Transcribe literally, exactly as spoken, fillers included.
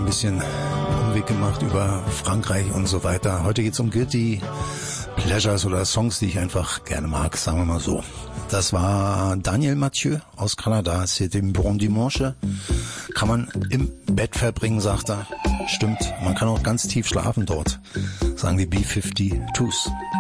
bisschen Umweg gemacht über Frankreich und so weiter. Heute geht's um Guilty Pleasures oder Songs, die ich einfach gerne mag, sagen wir mal so. Das war Daniel Mathieu aus Kanada. C'est un bon dimanche. Kann man im Bett verbringen, sagt er. Stimmt, man kann auch ganz tief schlafen dort, sagen die B fünfundfünfzigers.